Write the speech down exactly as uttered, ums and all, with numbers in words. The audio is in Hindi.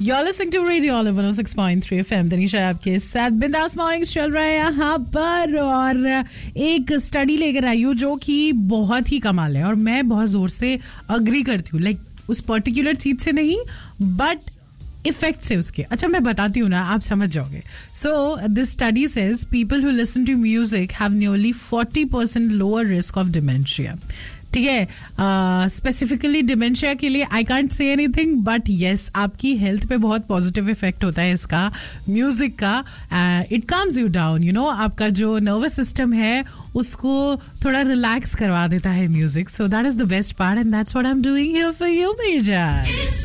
You're listening to Radio Olive one oh six point three F M. Tanisha आपके साथ बिंदास मॉर्निंग्स चल रहा है यहाँ पर और एक स्टडी लेकर आई हूँ जो कि बहुत ही कमाल है और मैं बहुत जोर से अग्री करती हूँ. लाइक like, उस पर्टिकुलर चीज से नहीं बट इफेक्ट से उसके. अच्छा मैं बताती हूँ ना, आप समझ जाओगे. So this study says people who listen to music have nearly forty percent lower risk of dementia. ठीक है, स्पेसिफिकली uh, डिमेंशिया के लिए I can't say anything but yes आपकी हेल्थ पे बहुत पॉजिटिव इफेक्ट होता है इसका, म्यूजिक का. It calms you down, you know, आपका जो नर्वस सिस्टम है उसको थोड़ा रिलैक्स करवा देता है music. So that is the best part and that's what I am doing here for you मेरी जान.